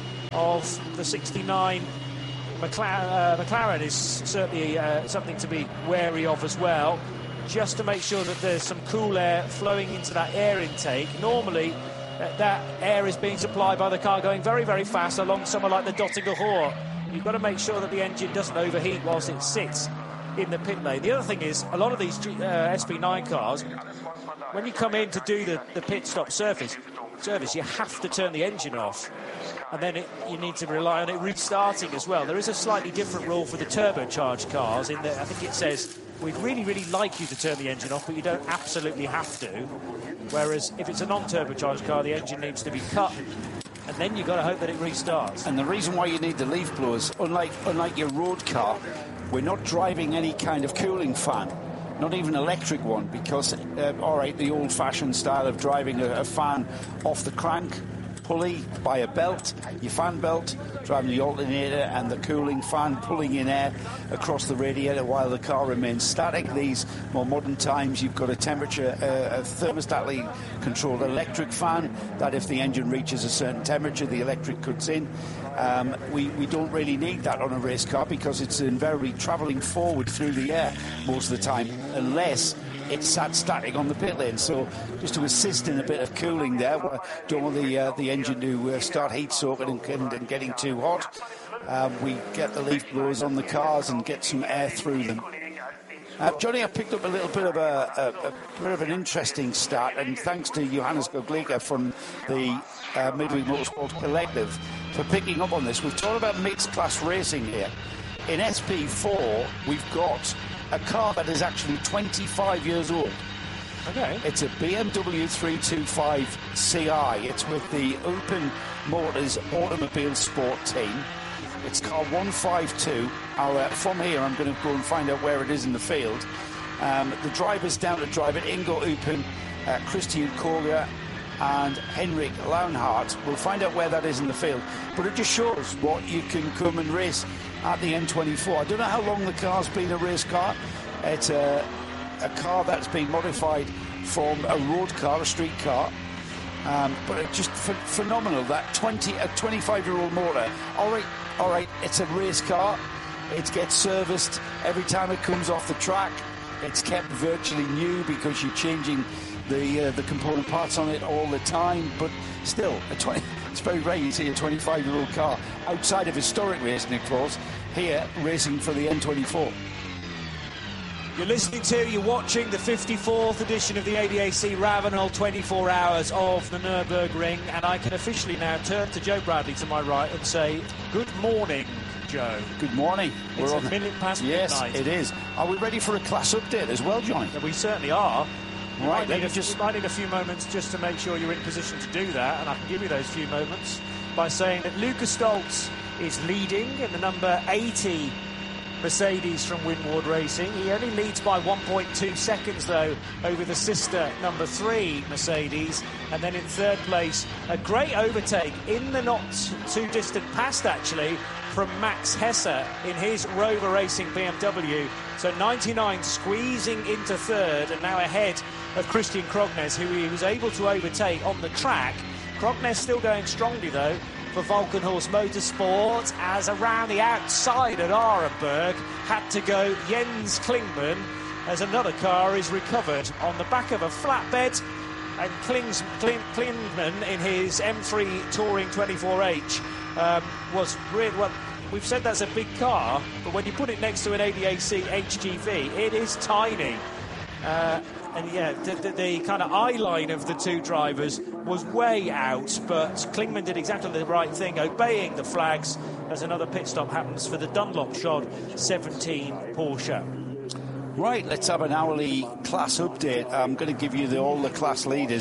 of the sixty-nine McLaren, uh, McLaren is certainly uh, something to be wary of as well, just to make sure that there's some cool air flowing into that air intake. Normally, uh, that air is being supplied by the car going very, very fast along somewhere like the Döttinger Hohe. You've got to make sure that the engine doesn't overheat whilst it sits in the pit lane. The other thing is, a lot of these uh, S P nine cars, when you come in to do the, the pit stop service, service, you have to turn the engine off. And then it, you need to rely on it restarting as well. There is a slightly different rule for the turbocharged cars in that I think it says, we'd really, really like you to turn the engine off, but you don't absolutely have to. Whereas if it's a non-turbocharged car, the engine needs to be cut, and then you've got to hope that it restarts. And the reason why you need the leaf blowers, unlike, unlike your road car, we're not driving any kind of cooling fan. Not even an electric one, because, uh, all right, the old-fashioned style of driving a, a fan off the crank pulley by a belt, your fan belt, driving the alternator and the cooling fan pulling in air across the radiator while the car remains static. These more modern times, you've got a temperature, uh, a thermostatly controlled electric fan that if the engine reaches a certain temperature, the electric cuts in. Um, we, we don't really need that on a race car because it's invariably travelling forward through the air most of the time, unless it's sat static on the pit lane. So just to assist in a bit of cooling there, don't want the uh, the engine to uh, start heat soaking and, and, and getting too hot. Um, we get the leaf blowers on the cars and get some air through them. Uh, Johnny, I picked up a little bit of a, a, a bit of an interesting start, and thanks to Johannes Goglica from the uh, Midweek Motorsport Collective for picking up on this. We've talked about mixed class racing here. In S P four, we've got a car that is actually twenty-five years old. Okay. It's a B M W three twenty-five C I. It's with the Open Motors Automobile Sport team. It's car one fifty-two. I'll, uh, from here, I'm going to go and find out where it is in the field. Um, the drivers down to drive it, Ingo Upen, uh, Christian Koger and Henrik Launhardt. We'll find out where that is in the field. But it just shows what you can come and race at the N twenty-four. I don't know how long the car's been a race car. It's a, a car that's been modified from a road car, a street car. Um, but it's just ph phenomenal, that twenty, a twenty-five-year-old motor. All right, all right, it's a race car. It gets serviced every time it comes off the track. It's kept virtually new because you're changing the uh, the component parts on it all the time. But still, a twenty, it's very rare you see a twenty-five-year-old car outside of historic racing, of course, here racing for the N twenty-four. You're listening to, you're watching the fifty-fourth edition of the A D A C Ravenel twenty-four hours of the Nürburgring, and I can officially now turn to Joe Bradley to my right and say, good morning, Joe. Good morning. It's We're a on minute past yes, midnight. Yes, it is. Are we ready for a class update as well, Johnny? We certainly are. You right, might let need, me a, just... you might need a few moments just to make sure you're in position to do that, and I can give you those few moments by saying that Lucas Stoltz is leading in the number eighty Mercedes from Winward Racing. He only leads by one point two seconds, though, over the sister number three Mercedes. And then in third place, a great overtake in the not too distant past, actually, from Max Hesse in his Rover Racing B M W. So ninety-nine squeezing into third and now ahead of Christian Krognes, who he was able to overtake on the track. Krognes still going strongly, though, for Volkenhorst Motorsport, as around the outside at Arenberg had to go Jens Klingman, as another car is recovered on the back of a flatbed, and Klings, Kling, Klingman in his M three Touring twenty-four H um, was really, well, we've said that's a big car, but when you put it next to an A D A C H G V, it is tiny. Uh, And yeah, the, the, the kind of eye line of the two drivers was way out, but Klingman did exactly the right thing, obeying the flags as another pit stop happens for the Dunlop Shod seventeen Porsche. Right, let's have an hourly class update. I'm going to give you the, all the class leaders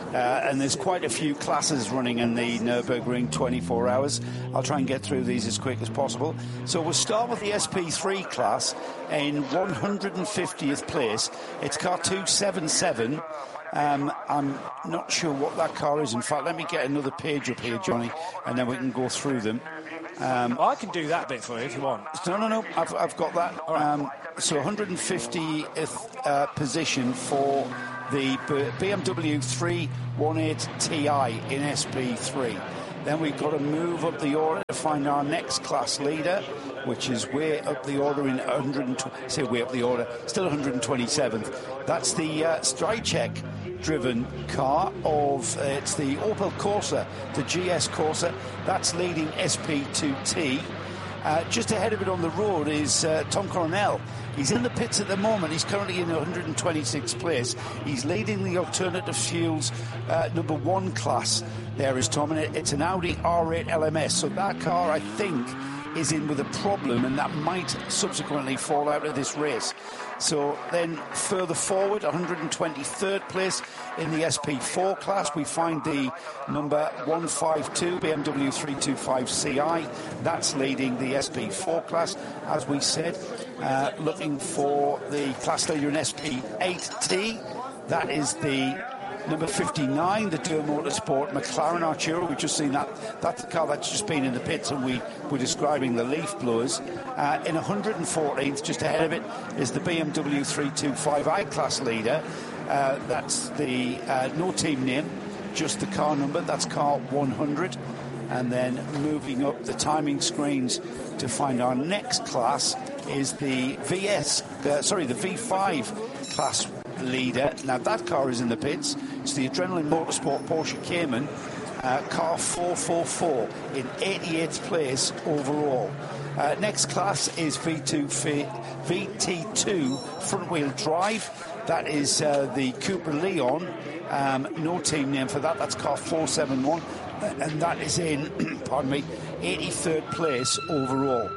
Uh, and there's quite a few classes running in the Nürburgring twenty-four hours. I'll try and get through these as quick as possible. So we'll start with the S P three class in one hundred fiftieth place. It's car two seventy-seven. Um, I'm not sure what that car is. In fact, let me get another page up here, Johnny, and then we can go through them. Um, I can do that bit for you if you want. No, no, no. I've, I've got that. Right. Um, so one hundred fiftieth uh, position for the B M W three eighteen T I in S P three. Then we've got to move up the order to find our next class leader, which is way up the order in one hundred twenty, say way up the order, still one hundred twenty-seventh. That's the uh, Strychek driven car of, uh, it's the Opel Corsa, the G S Corsa. That's leading S P two T. Uh, just ahead of it on the road is uh, Tom Coronel. He's in the pits at the moment. He's currently in one hundred twenty-sixth place. He's leading the alternative fuels uh, number one class. There is Tom, and it, it's an Audi R eight L M S. So that car, I think, is in with a problem, and that might subsequently fall out of this race. So then further forward, one hundred twenty-third place in the S P four class, we find the number one fifty-two B M W three twenty-five C I. That's leading the S P four class, as we said. Uh, looking for the class leader in S P eight T. That is the number fifty-nine, the Durr Motorsport McLaren Artura. We've just seen that. That's the car that's just been in the pits, and we were describing the leaf blowers. Uh, in one hundred fourteenth, just ahead of it, is the B M W three twenty-five I-Class leader. Uh, that's the uh, no team name, just the car number. That's car one hundred. And then moving up the timing screens to find our next class is the V S, uh, sorry, the V five class leader. Now that car is in the pits. It's the Adrenaline Motorsport Porsche Cayman, uh, car four forty-four in eighty-eighth place overall. Uh, next class is V two V T two front wheel drive. That is uh, the Cooper Leon. Um, no team name for that. That's car four seventy-one, and that is in, pardon me, eighty-third place overall.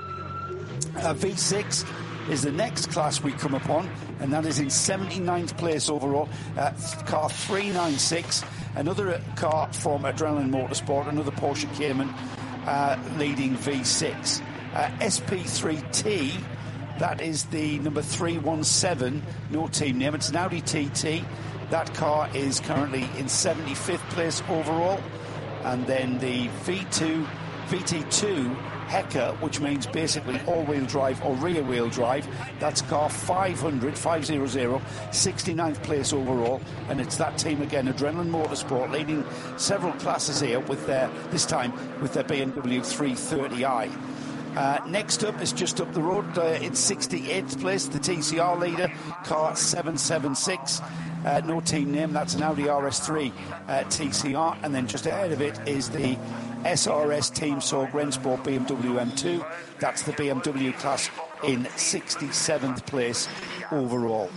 Uh, V six is the next class we come upon, and that is in seventy-ninth place overall. Uh, car three ninety-six, another car from Adrenaline Motorsport, another Porsche Cayman, uh, leading V six. Uh, S P three T, that is the number three seventeen, no team name. It's an Audi T T. That car is currently in seventy-fifth place overall. And then the V two, V T two Hecker, which means basically all-wheel drive or rear-wheel drive. That's car five hundred, five hundred, sixty-ninth place overall, and it's that team again, Adrenaline Motorsport, leading several classes here with their, this time with their B M W three thirty i. Uh, next up is just up the road, uh, in sixty-eighth place, the T C R leader, car seven seventy-six. Uh, no team name, that's an Audi R S three uh, T C R, and then just ahead of it is the S R S Team Sorg Rennsport B M W M two. That's the B M W class in sixty-seventh place overall.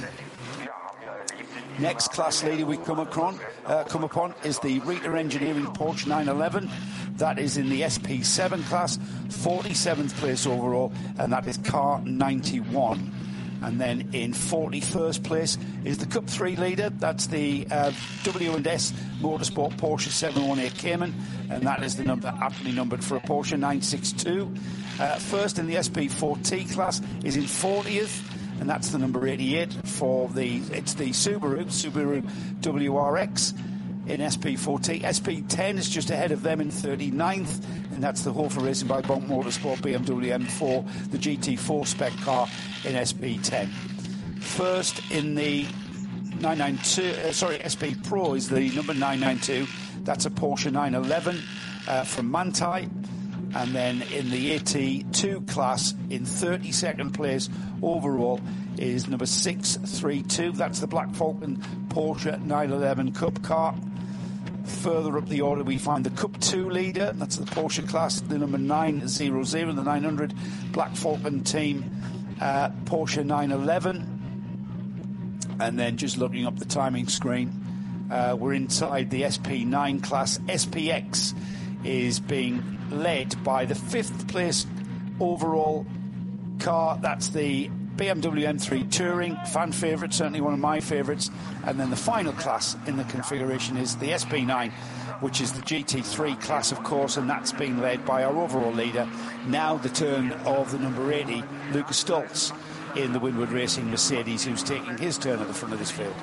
Next class leader we come upon, uh, come upon is the Rita Engineering Porsche nine eleven. That is in the S P seven class, forty-seventh place overall, and that is car ninety-one. And then in forty-first place is the Cup three leader. That's the uh, W and S Motorsport Porsche seven eighteen Cayman, and that is the number aptly numbered for a Porsche nine sixty-two. Uh, first in the S P four T class is in fortieth, and that's the number eighty-eight for the, it's the Subaru, Subaru W R X in S P four T. S P ten is just ahead of them in thirty-ninth, and that's the Hofer Racing by Bonk Motorsport B M W M four, the G T four spec car in S P ten. First in the nine ninety-two, uh, sorry, S P Pro is the number nine ninety-two. That's a Porsche nine eleven uh, from Manthey. And then in the A T two class, in thirty-second place overall, is number six thirty-two. That's the Black Falcon Porsche nine eleven Cup car. Further up the order, we find the Cup two leader. That's the Porsche class, the number nine hundred, the nine hundred Black Falcon team uh, Porsche nine eleven. And then just looking up the timing screen, uh, we're inside the S P nine class. S P X is being led by the fifth place overall car. That's the B M W M three Touring, fan favourite, certainly one of my favourites. And then the final class in the configuration is the S P nine, which is the G T three class, of course, and that's being led by our overall leader. Now the turn of the number eighty, Lucas Stoltz, in the Winward Racing Mercedes, who's taking his turn at the front of this field.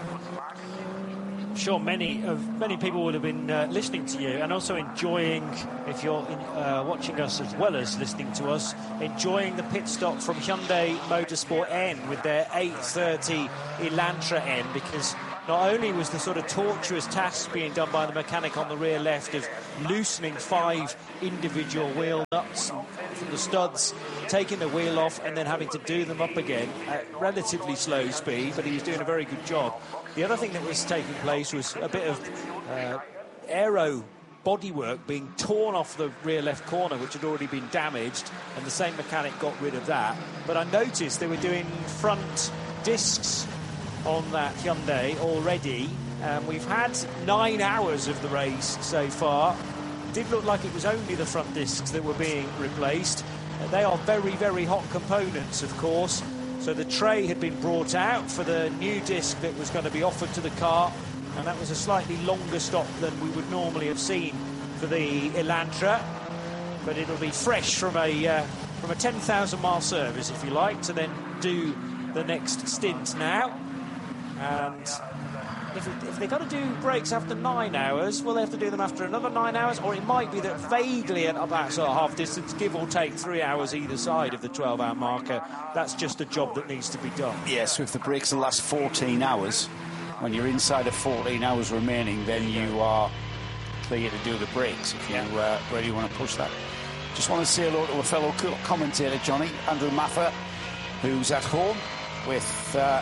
I'm sure many of many people would have been uh, listening to you and also enjoying, if you're in, uh, watching us as well as listening to us, enjoying the pit stop from Hyundai Motorsport N with their eight thirty Elantra N, because not only was the sort of tortuous task being done by the mechanic on the rear left of loosening five individual wheel nuts from the studs, taking the wheel off and then having to do them up again at relatively slow speed, but he was doing a very good job. The other thing that was taking place was a bit of uh, aero bodywork being torn off the rear left corner, which had already been damaged, and the same mechanic got rid of that. But I noticed they were doing front discs on that Hyundai already. Um, we've had nine hours of the race so far. Did look like it was only the front discs that were being replaced. Uh, they are very, very hot components, of course. So the tray had been brought out for the new disc that was going to be offered to the car, and that was a slightly longer stop than we would normally have seen for the Elantra. But it'll be fresh from a uh, from a ten thousand mile service, if you like, to then do the next stint now. And if, it, if they've got to do brakes after nine hours, will they have to do them after another nine hours? Or it might be that vaguely at about sort of half distance, give or take three hours either side of the twelve hour marker, that's just a job that needs to be done. Yes, so if the brakes will last fourteen hours, when you're inside of fourteen hours remaining, then you are clear to do the brakes if you uh, really want to push that. Just want to say hello to a fellow commentator, Johnny, Andrew Maffer, who's at home with uh,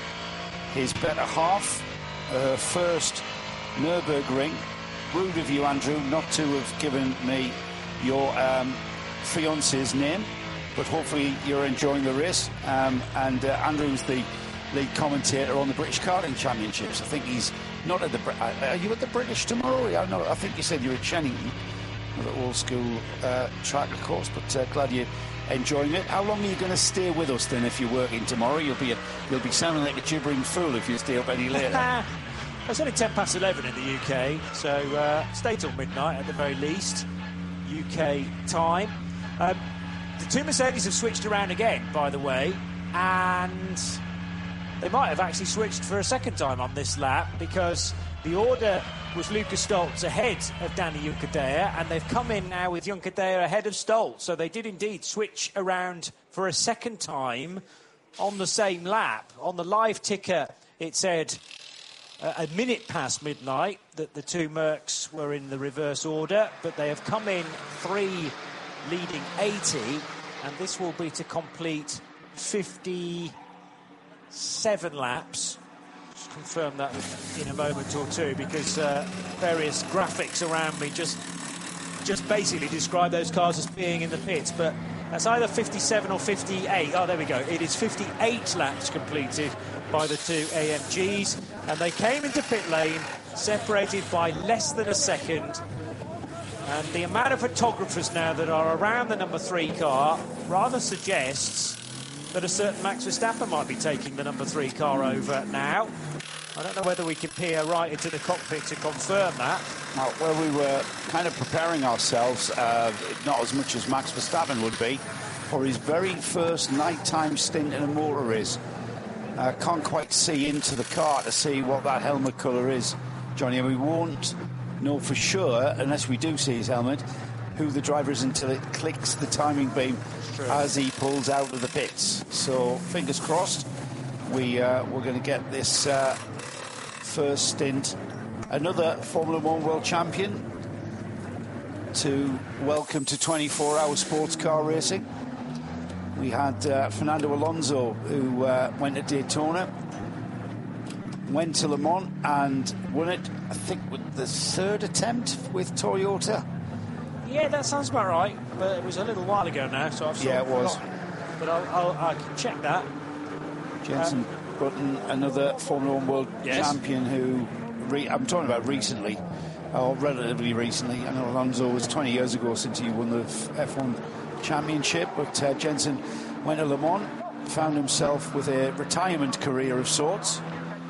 his better half, her first Nürburgring. Rude of you, Andrew, not to have given me your um, fiance's name, but hopefully you're enjoying the race. Um, and uh, Andrew's the lead commentator on the British Karting Championships. I think he's not at the... Are you at the British tomorrow? Yeah, no, I think you said you were at Shennington, the old school uh, track, of course, but uh, glad you're enjoying it. How long are you going to stay with us then if you're working tomorrow? You'll be a, you'll be sounding like a gibbering fool if you stay up any later. It's only ten past eleven in the U K, so uh, stay till midnight at the very least, U K time. Um, the two Mercedes have switched around again, by the way, and they might have actually switched for a second time on this lap, because the order was Lucas Stoltz ahead of Danny Juncadella, and they've come in now with Juncadella ahead of Stoltz. So they did indeed switch around for a second time on the same lap. On the live ticker, it said uh, a minute past midnight that the two Mercs were in the reverse order, but they have come in three leading eighty, and this will be to complete fifty-seven laps. Confirm that in a moment or two, because uh, various graphics around me just just basically describe those cars as being in the pits, but that's either fifty-seven or fifty-eight. Oh, there we go. It is fifty-eight laps completed by the two A M Gs, and they came into pit lane separated by less than a second. And the amount of photographers now that are around the number three car rather suggests that a certain Max Verstappen might be taking the number three car over now. I don't know whether we can peer right into the cockpit to confirm that. Now, well, we were kind of preparing ourselves, uh, not as much as Max Verstappen would be, for his very first nighttime stint in a motor race. Uh, can't quite see into the car to see what that helmet colour is, Johnny, and we won't know for sure, unless we do see his helmet, who the driver is until it clicks the timing beam as he pulls out of the pits. So, fingers crossed, we, uh, we're going to get this uh, first stint. Another Formula One World Champion to welcome to twenty-four hour sports car racing. We had uh, Fernando Alonso, who uh, went to Daytona, went to Le Mans and won it, I think, with the third attempt with Toyota. Yeah, that sounds about right, but it was a little while ago now, so I've sort yeah, of it was. forgotten. But I'll, I'll, I can check that. Jenson um, Button, another Formula One World yes. Champion who, re I'm talking about recently, or relatively recently. I know Alonso was twenty years ago since he won the F one Championship, but uh, Jenson went to Le Mans, found himself with a retirement career of sorts.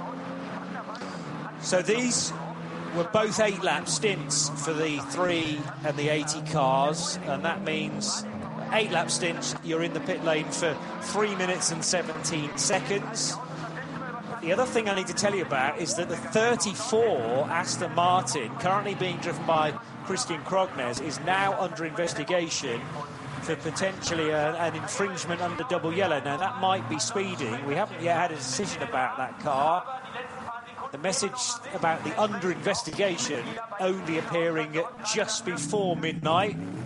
So these were both eight-lap stints for the three and the eighty cars, and that means eight-lap stints, you're in the pit lane for three minutes and seventeen seconds. The other thing I need to tell you about is that the thirty-four Aston Martin, currently being driven by Christian Krognes, is now under investigation for potentially a, an infringement under double yellow. Now, that might be speeding. We haven't yet had a decision about that car. The message about the under investigation only appearing at just before midnight.